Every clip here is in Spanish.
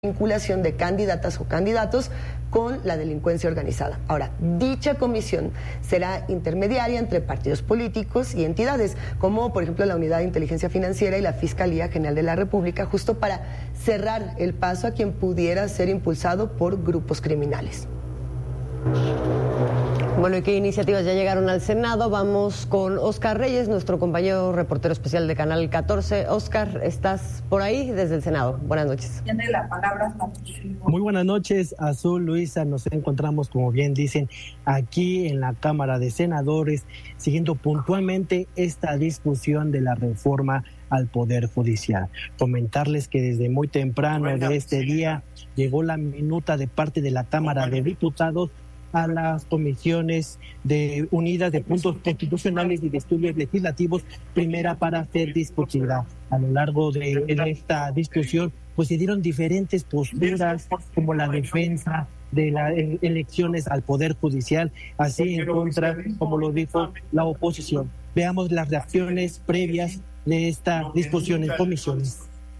vinculación de candidatas o candidatos con la delincuencia organizada. Ahora, dicha comisión será intermediaria entre partidos políticos y entidades, como por ejemplo la Unidad de Inteligencia Financiera y la Fiscalía General de la República, justo para cerrar el paso a quien pudiera ser impulsado por grupos criminales. Bueno, ¿y qué iniciativas ya llegaron al Senado? Vamos con Oscar Reyes, nuestro compañero reportero especial de Canal 14. Oscar, ¿estás por ahí desde el Senado? Buenas noches. Tiene la palabra. Muy buenas noches, Azul, Luisa. Nos encontramos, como bien dicen, aquí en la Cámara de Senadores, siguiendo puntualmente esta discusión de la reforma al Poder Judicial. Comentarles que desde muy temprano de este día llegó la minuta de parte de la Cámara de Diputados a las comisiones unidas de puntos constitucionales y de estudios legislativos, primera para ser discutida. A lo largo de esta discusión, pues se dieron diferentes posturas, como la defensa de las elecciones al Poder Judicial, así en contra, como lo dijo la oposición. Veamos las reacciones previas de esta discusión en comisiones.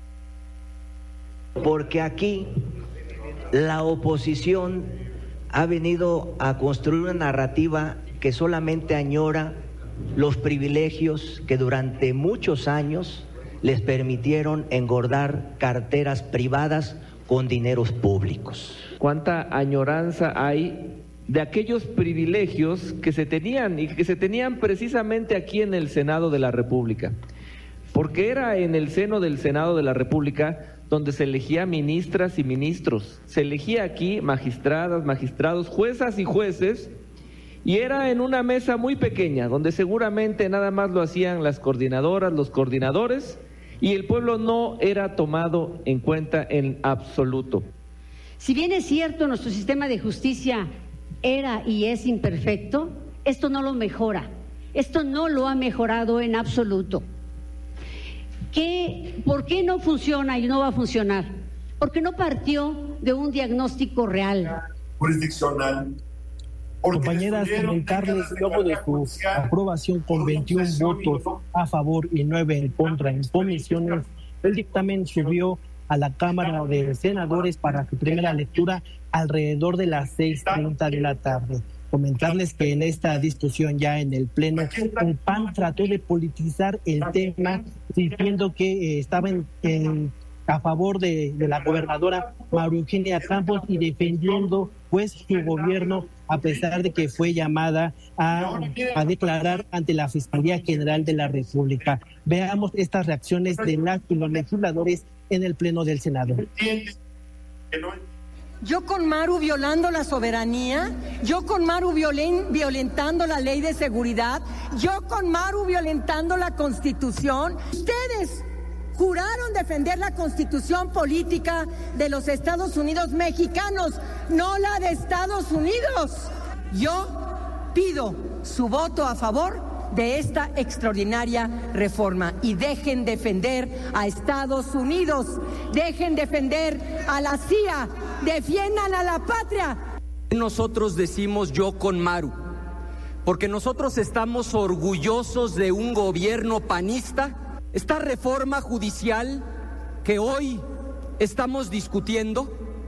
Porque aquí la oposición ha venido a construir una narrativa que solamente añora los privilegios que durante muchos años les permitieron engordar carteras privadas con dineros públicos. ¿Cuánta añoranza hay de aquellos privilegios que se tenían y que se tenían precisamente aquí en el Senado de la República? Porque era en el seno del Senado de la República donde se elegía ministras y ministros, se elegía aquí magistradas, magistrados, juezas y jueces, y era en una mesa muy pequeña, donde seguramente nada más lo hacían las coordinadoras, los coordinadores, y el pueblo no era tomado en cuenta en absoluto. Si bien es cierto, nuestro sistema de justicia era y es imperfecto, esto no lo mejora, esto no lo ha mejorado en absoluto. ¿Por qué no funciona y no va a funcionar? Porque no partió de un diagnóstico real. Jurisdiccional. Compañeras, comentarles, luego de su aprobación con 21 votos a favor y 9 en contra en comisiones, el dictamen subió a la Cámara de Senadores para su primera lectura alrededor de las 6:30 de la tarde. Comentarles que en esta discusión ya en el Pleno, el PAN trató de politizar el tema, diciendo que estaba a favor de la gobernadora María Eugenia Campos y defendiendo pues su gobierno, a pesar de que fue llamada a declarar ante la Fiscalía General de la República. Veamos estas reacciones de las y los legisladores en el Pleno del Senado. Yo con Maru violando la soberanía, yo con Maru violentando la ley de seguridad, yo con Maru violentando la Constitución. Ustedes juraron defender la Constitución política de los Estados Unidos mexicanos, no la de Estados Unidos. Yo pido su voto a favor de esta extraordinaria reforma y dejen defender a Estados Unidos, dejen defender a la CIA, defiendan a la patria. Nosotros decimos yo con Maru, porque nosotros estamos orgullosos de un gobierno panista. Esta reforma judicial que hoy estamos discutiendo,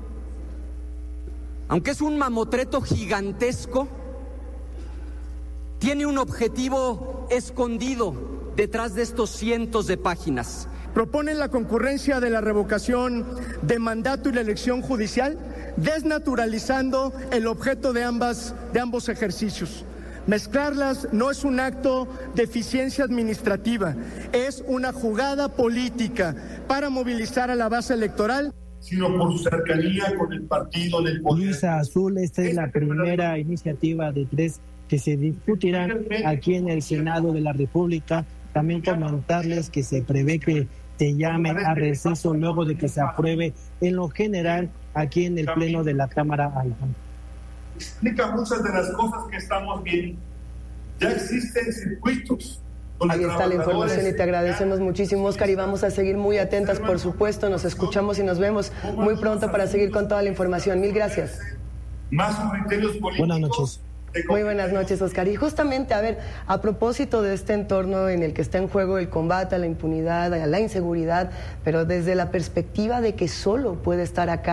aunque es un mamotreto gigantesco, tiene un objetivo escondido detrás de estos cientos de páginas. Proponen la concurrencia de la revocación de mandato y la elección judicial, desnaturalizando el objeto de ambos ejercicios. Mezclarlas no es un acto de eficiencia administrativa, es una jugada política para movilizar a la base electoral, sino por su cercanía con el partido del poder. Luisa Azul, esta es la primera iniciativa de 3 que se discutirán aquí en el Senado de la República. También comentarles que se prevé que se llame a receso luego de que se apruebe en lo general aquí en el Pleno de la Cámara Alta. Explica muchas de las cosas que estamos viendo. Ya existen circuitos. Ahí está la información y te agradecemos muchísimo, Oscar, y vamos a seguir muy atentas, por supuesto. Nos escuchamos y nos vemos muy pronto para seguir con toda la información. Mil gracias. Más criterios políticos. Buenas noches. Muy buenas noches, Oscar. Y justamente, a ver, a propósito de este entorno en el que está en juego el combate a la impunidad, a la inseguridad, pero desde la perspectiva de que solo puede estar acá